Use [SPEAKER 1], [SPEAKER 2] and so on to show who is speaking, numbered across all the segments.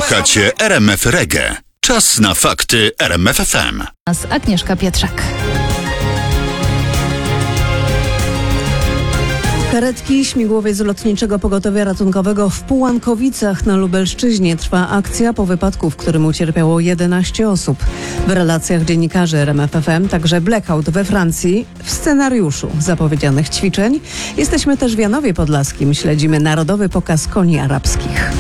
[SPEAKER 1] Słuchacie RMF Reggae. Czas na fakty RMF FM.
[SPEAKER 2] Agnieszka Pietrzak.
[SPEAKER 3] Karetki, śmigłowiec Lotniczego Pogotowia Ratunkowego w Pułankowicach na Lubelszczyźnie. Trwa akcja po wypadku, w którym ucierpiało 11 osób. W relacjach dziennikarzy RMF FM także blackout we Francji w scenariuszu zapowiedzianych ćwiczeń. Jesteśmy też w Janowie Podlaskim. Śledzimy narodowy pokaz koni arabskich.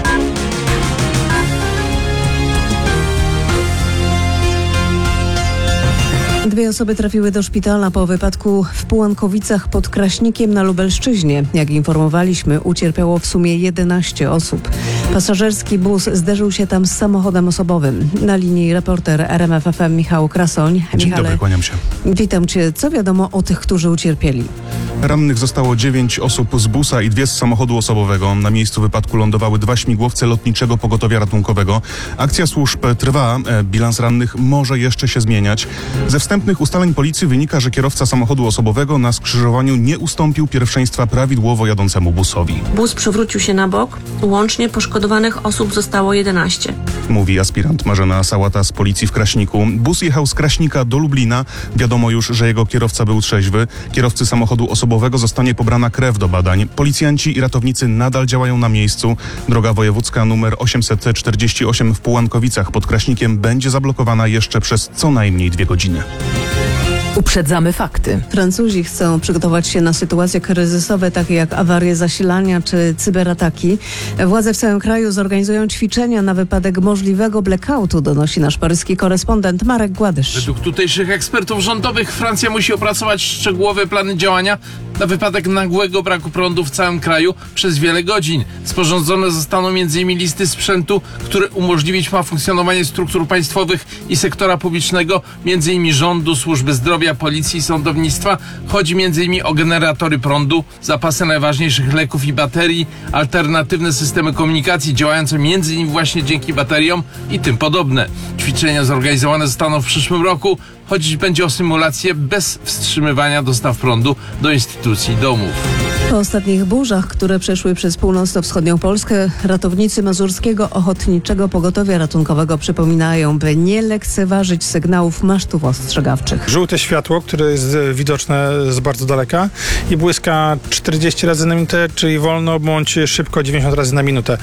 [SPEAKER 3] Dwie osoby trafiły do szpitala po wypadku w Pułankowicach pod Kraśnikiem na Lubelszczyźnie. Jak informowaliśmy, ucierpiało w sumie 11 osób. Pasażerski bus zderzył się tam z samochodem osobowym. Na linii reporter RMF FM Michał Krasoń.
[SPEAKER 4] Dzień dobry, kłaniam się.
[SPEAKER 3] Witam Cię. Co wiadomo o tych, którzy ucierpieli?
[SPEAKER 4] Rannych zostało 9 osób z busa i 2 z samochodu osobowego. Na miejscu wypadku lądowały 2 śmigłowce Lotniczego Pogotowia Ratunkowego. Akcja służb trwa. Bilans rannych może jeszcze się zmieniać. Ze wstępnych ustaleń policji wynika, że kierowca samochodu osobowego na skrzyżowaniu nie ustąpił pierwszeństwa prawidłowo jadącemu busowi.
[SPEAKER 5] Bus przewrócił się na bok. Łącznie poszkodowanych osób zostało 11.
[SPEAKER 4] Mówi aspirant Marzena Sałata z policji w Kraśniku. Bus jechał z Kraśnika do Lublina. Wiadomo już, że jego kierowca był trzeźwy. Kierowcy samochodu osobowego zostanie pobrana krew do badań. Policjanci i ratownicy nadal działają na miejscu. Droga wojewódzka nr 848 w Pułankowicach pod Kraśnikiem będzie zablokowana jeszcze przez co najmniej 2 godziny.
[SPEAKER 2] Uprzedzamy fakty.
[SPEAKER 3] Francuzi chcą przygotować się na sytuacje kryzysowe, takie jak awarie zasilania czy cyberataki. Władze w całym kraju zorganizują ćwiczenia na wypadek możliwego blackoutu, donosi nasz paryski korespondent Marek Gładysz.
[SPEAKER 6] Według tutejszych ekspertów rządowych Francja musi opracować szczegółowe plany działania na wypadek nagłego braku prądu w całym kraju przez wiele godzin. Sporządzone zostaną m.in. listy sprzętu, który umożliwić ma funkcjonowanie struktur państwowych i sektora publicznego, m.in. rządu, służby zdrowia, policji i sądownictwa. Chodzi m.in. o generatory prądu, zapasy najważniejszych leków i baterii, alternatywne systemy komunikacji działające m.in. właśnie dzięki bateriom i tym podobne. Ćwiczenia zorganizowane zostaną w przyszłym roku. Chodzić będzie o symulację bez wstrzymywania dostaw prądu do instytucji i domów.
[SPEAKER 3] Po ostatnich burzach, które przeszły przez północno-wschodnią Polskę, ratownicy Mazurskiego Ochotniczego Pogotowia Ratunkowego przypominają, by nie lekceważyć sygnałów masztów ostrzegawczych.
[SPEAKER 7] Żółte światło, które jest widoczne z bardzo daleka i błyska 40 razy na minutę, czyli wolno bądź szybko 90 razy na minutę.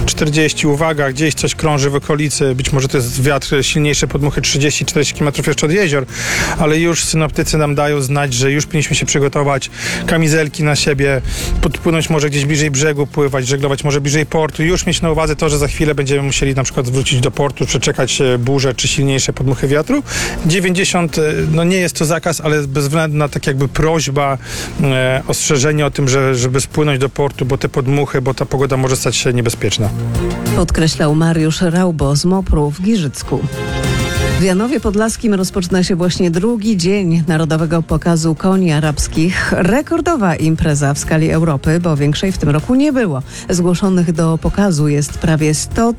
[SPEAKER 7] 40, uwaga, gdzieś coś krąży w okolicy, być może to jest wiatr, silniejsze podmuchy 30-40 km jeszcze od jezior, ale już synoptycy nam dają znać, że już powinniśmy się przygotować, kamizelki na siebie, podpłynąć może gdzieś bliżej brzegu, pływać, żeglować może bliżej portu. Już mieć na uwadze to, że za chwilę będziemy musieli na przykład wrócić do portu, przeczekać burzę czy silniejsze podmuchy wiatru. 90, no nie jest to zakaz, ale bezwzględna tak jakby prośba, ostrzeżenie o tym, żeby spłynąć do portu, bo te podmuchy, bo ta pogoda może stać się niebezpieczna.
[SPEAKER 3] Podkreślał Mariusz Raubo z MOPR-u w Giżycku. W Janowie Podlaskim rozpoczyna się właśnie drugi dzień Narodowego Pokazu Koni Arabskich. Rekordowa impreza w skali Europy, bo większej w tym roku nie było. Zgłoszonych do pokazu jest prawie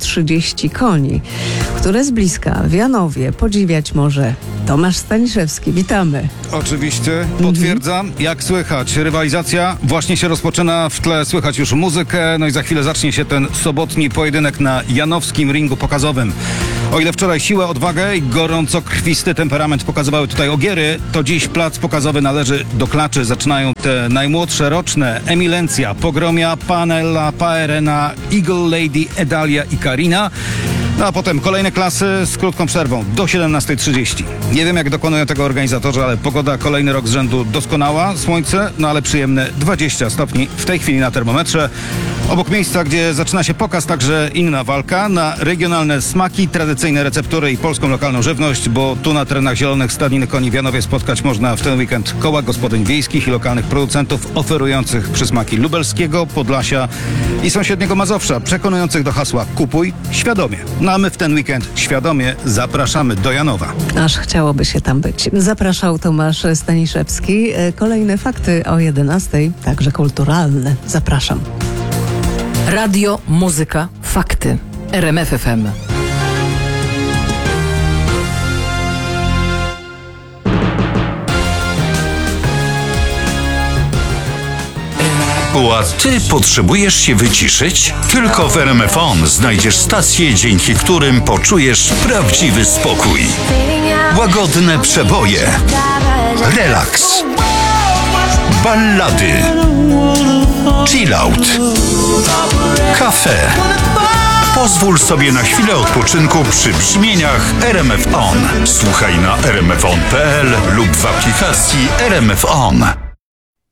[SPEAKER 3] 130 koni, które z bliska w Janowie podziwiać może Tomasz Staniszewski. Witamy.
[SPEAKER 8] Oczywiście, potwierdzam. Jak słychać, rywalizacja właśnie się rozpoczyna, w tle słychać już muzykę, no i za chwilę zacznie się ten sobotni pojedynek na janowskim ringu pokazowym. O ile wczoraj siłę, odwagę i gorąco krwisty temperament pokazywały tutaj ogiery, to dziś plac pokazowy należy do klaczy. Zaczynają te najmłodsze roczne Emilencja, Pogromia, Panella, Paerena, Eagle Lady, Edalia i Karina. No a potem kolejne klasy z krótką przerwą do 17:30. Nie wiem, jak dokonują tego organizatorzy, ale pogoda kolejny rok z rzędu doskonała. Słońce, no ale przyjemne 20 stopni w tej chwili na termometrze. Obok miejsca, gdzie zaczyna się pokaz, także inna walka na regionalne smaki, tradycyjne receptury i polską lokalną żywność, bo tu na terenach zielonych stadniny koni w Janowie spotkać można w ten weekend koła gospodyń wiejskich i lokalnych producentów oferujących przysmaki lubelskiego, Podlasia i sąsiedniego Mazowsza, przekonujących do hasła kupuj świadomie. No a my w ten weekend świadomie zapraszamy do Janowa.
[SPEAKER 3] Aż chciałoby się tam być. Zapraszał Tomasz Staniszewski. Kolejne fakty o 11:00, także kulturalne. Zapraszam.
[SPEAKER 2] Radio, muzyka, fakty. RMF FM.
[SPEAKER 1] A ty potrzebujesz się wyciszyć? Tylko w RMF On znajdziesz stacje, dzięki którym poczujesz prawdziwy spokój. Łagodne przeboje, relaks, ballady, chillout, kafe. Pozwól sobie na chwilę odpoczynku przy brzmieniach RMF On. Słuchaj na rmfon.pl lub w aplikacji RMF On.